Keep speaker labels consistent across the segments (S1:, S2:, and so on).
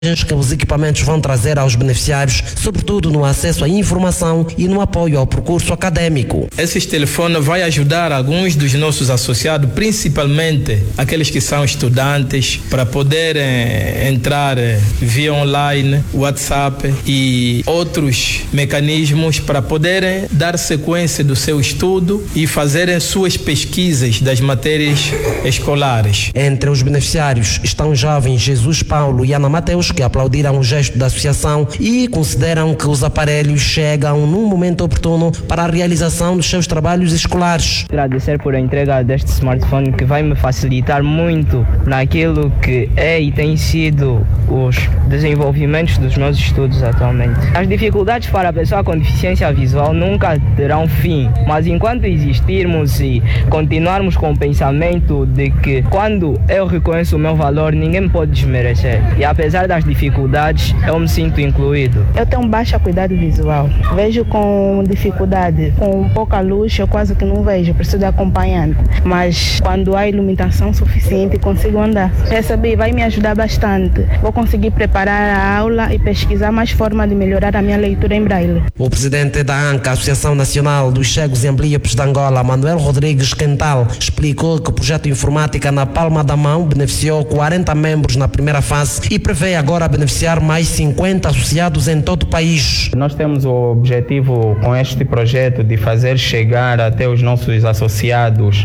S1: que os equipamentos vão trazer aos beneficiários, sobretudo no acesso à informação e no apoio ao percurso acadêmico.
S2: Esses telefones vão ajudar alguns dos nossos associados, principalmente aqueles que são estudantes, para poderem entrar via online, WhatsApp e outros mecanismos para poderem dar sequência do seu estudo e fazerem suas pesquisas das matérias escolares.
S1: Entre os beneficiários estão os jovens Jesus Paulo e Ana Mateus, que aplaudiram o gesto da associação e consideram que os aparelhos chegam num momento oportuno para a realização dos seus trabalhos escolares.
S3: Agradecer por a entrega deste smartphone, que vai me facilitar muito naquilo que é e tem sido os desenvolvimentos dos meus estudos atualmente. As dificuldades para a pessoa com deficiência visual nunca terão fim, mas enquanto existirmos e continuarmos com o pensamento de que quando eu reconheço o meu valor, ninguém me pode desmerecer. E apesar das dificuldades, eu me sinto incluído.
S4: Eu tenho baixa cuidado visual. Vejo com dificuldade, com pouca luz eu quase que não vejo, preciso de acompanhante. Mas quando há iluminação suficiente, consigo andar. Recebi, vai me ajudar bastante. Vou conseguir preparar a aula e pesquisar mais forma de melhorar a minha leitura em braille.
S1: O presidente da ANCA, Associação Nacional dos Cegos e Amblíopes de Angola, Manuel Rodrigues Quental, explicou que o projeto Informática na Palma da Mão beneficiou 40 membros na primeira fase e prevê agora beneficiar mais 50 associados em todo o país.
S5: Nós temos o objetivo com este projeto de fazer chegar até os nossos associados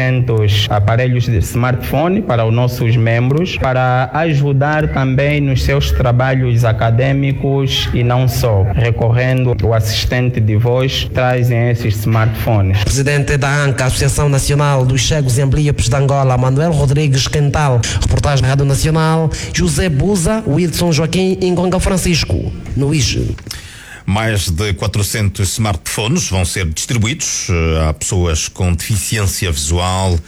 S5: 400 aparelhos de smartphone para os nossos membros, para ajudar também nos seus trabalhos acadêmicos e não só, recorrendo ao assistente de voz, trazem esses smartphones.
S1: Presidente da ANCA, Associação Nacional dos Cegos e Amblíopes de Angola, Manuel Rodrigues Quental. Reportagem da Rádio Nacional, José Buza, Wilson Joaquim e Ngonga Francisco, no IGE.
S6: Mais de 400 smartphones vão ser distribuídos a pessoas com deficiência visual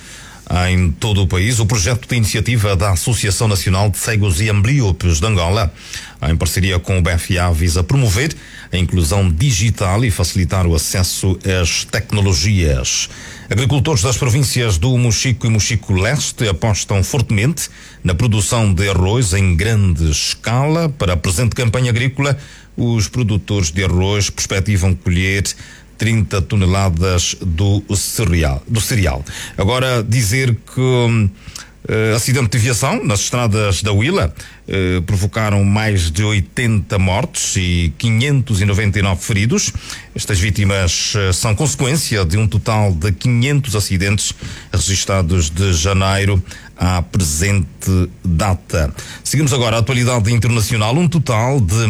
S6: em todo o país. O projeto de iniciativa da Associação Nacional de Cegos e Amblíopes de Angola, em parceria com o BFA, visa promover a inclusão digital e facilitar o acesso às tecnologias. Agricultores das províncias do Mochico e Mochico Leste apostam fortemente na produção de arroz em grande escala. Para a presente campanha agrícola, os produtores de arroz perspectivam colher 30 toneladas do cereal. Agora, dizer que acidente de viação nas estradas da Huila provocaram mais de 80 mortes e 599 feridos. Estas vítimas são consequência de um total de 500 acidentes registrados de janeiro à presente data. Seguimos agora a atualidade internacional. Um total de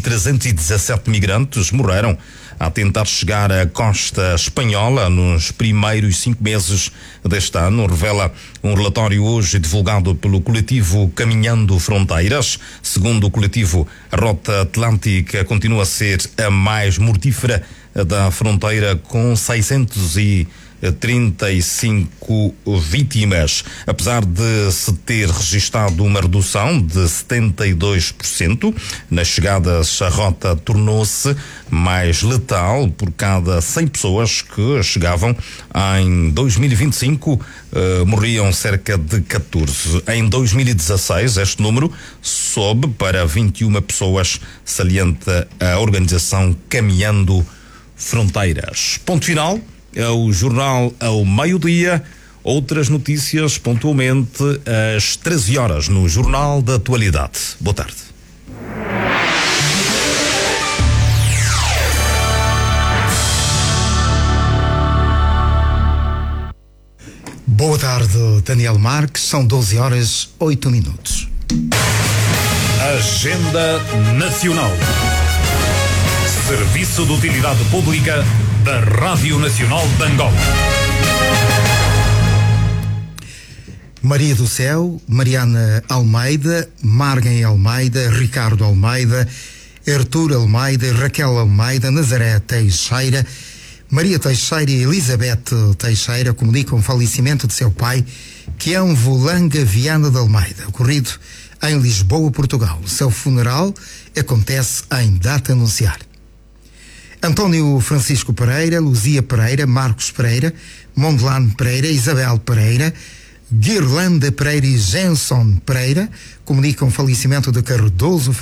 S6: 1.317 migrantes morreram a tentar chegar à costa espanhola nos primeiros 5 meses deste ano, revela um relatório hoje divulgado pelo coletivo Caminhando Fronteiras. Segundo o coletivo, a Rota Atlântica continua a ser a mais mortífera da fronteira, com 635 vítimas. Apesar de se ter registado uma redução de 72% nas chegadas, a rota tornou-se mais letal. Por cada 100 pessoas que chegavam em 2025, morriam cerca de 14. Em 2016, este número sobe para 21 pessoas, salienta a organização Caminhando Fronteiras. Ponto final. É o jornal ao meio-dia. Outras notícias pontualmente às 13 horas no Jornal da Atualidade. Boa tarde.
S7: Boa tarde, Daniel Marques. São 12 horas 8 minutos.
S8: Agenda Nacional. Serviço de Utilidade Pública da Rádio Nacional de Angola.
S7: Maria do Céu, Mariana Almeida, Margen Almeida, Ricardo Almeida, Artur Almeida, Raquel Almeida, Nazaré Teixeira, Maria Teixeira e Elizabeth Teixeira comunicam o falecimento de seu pai, que é um Volanga Viana de Almeida, ocorrido em Lisboa, Portugal. O seu funeral acontece em data a anunciar. António Francisco Pereira, Luzia Pereira, Marcos Pereira, Mondelano Pereira, Isabel Pereira, Guirlanda Pereira e Jenson Pereira comunicam o falecimento de Cardoso